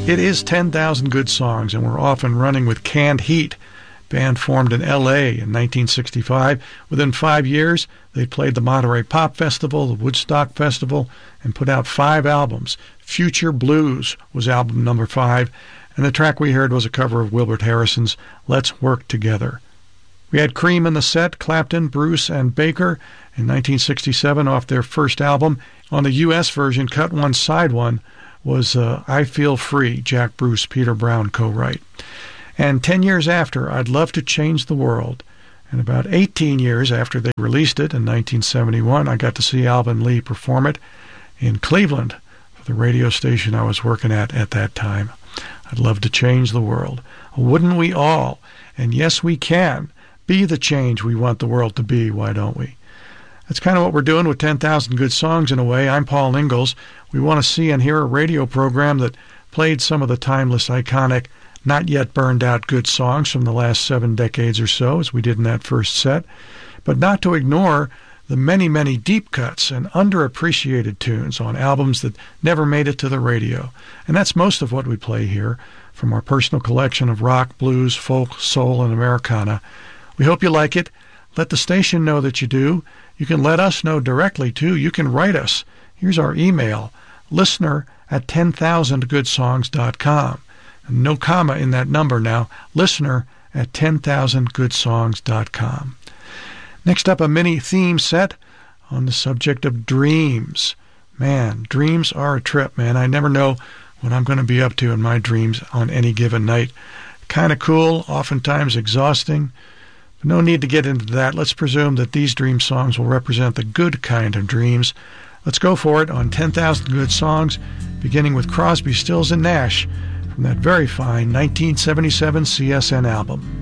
It is 10,000 Good Songs, and we're off and running with Canned Heat. Band formed in L.A. in 1965. Within 5 years, they played the Monterey Pop Festival, the Woodstock Festival, and put out 5 albums. Future Blues was album number 5, and the track we heard was a cover of Wilbert Harrison's Let's Work Together. We had Cream in the set, Clapton, Bruce, and Baker in 1967 off their first album. On the U.S. version, Cut One, Side One, was I Feel Free, Jack Bruce, Peter Brown co-write. And 10 years after, I'd Love to Change the World. And about 18 years after they released it in 1971, I got to see Alvin Lee perform it in Cleveland for the radio station I was working at that time. I'd love to change the world. Wouldn't we all? And yes, we can be the change we want the world to be, why don't we? That's kind of what we're doing with 10,000 Good Songs in a way. I'm Paul Ingalls. We want to see and hear a radio program that played some of the timeless, iconic, not yet burned out good songs from the last 7 decades or so, as we did in that first set, but not to ignore the many, many deep cuts and underappreciated tunes on albums that never made it to the radio. And that's most of what we play here from our personal collection of rock, blues, folk, soul, and Americana. We hope you like it. Let the station know that you do. You can let us know directly, too. You can write us. Here's our email, listener@10000goodsongs.com. No comma in that number now, listener@10000goodsongs.com. Next up, a mini theme set on the subject of dreams. Man, dreams are a trip, man. I never know what I'm going to be up to in my dreams on any given night. Kind of cool, oftentimes exhausting. But no need to get into that. Let's presume that these dream songs will represent the good kind of dreams. Let's go for it on 10,000 Good Songs, beginning with Crosby, Stills, and Nash, from that very fine 1977 CSN album.